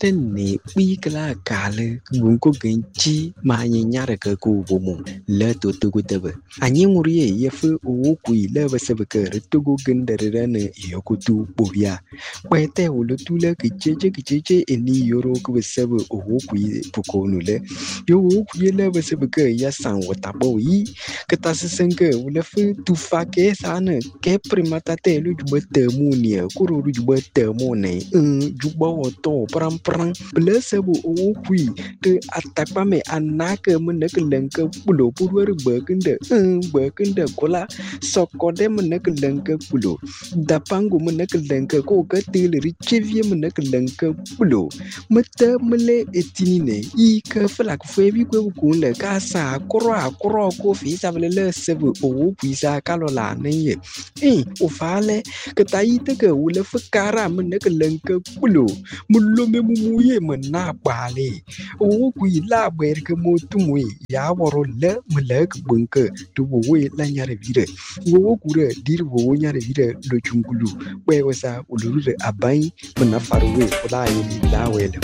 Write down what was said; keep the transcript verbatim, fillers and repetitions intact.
Tene wikla kale gunko genchi ma nyara ka ku bomo le to tugu tebe anyi murie yefu o ku ile basebe ka tugu gendere ne yokutu bobia kwete wulu tule kicheche kicheche eni yoro ku basebe o ku pukonu le yo ku ile basebe ka ya san watabo yi ketasenke wule fu tufa ke sana ke primata te lu jubete munia kuru jubete mone jubo to pram pram blesebo o kui te atakpa me anake menek lenke pulo purwer bekende bekende kola sokode menek lenke pulo dapangu menek lenke ko katil richevie menek lenke pulo mete mele etinine i ke flak febi ko ku le ka sa kro akro ko fi sabele le sebo o kui sa kalola ne eh o fale ke taite ke wule fukara menek lenke pulo mulo me mumuye mena bale o ku ila ber ke motumwe ya woro le melek bunke to we la nyare vire wo ku re dir wo nyare vire lo chungulu we wasa uluru abai mena farwe ola yi la wele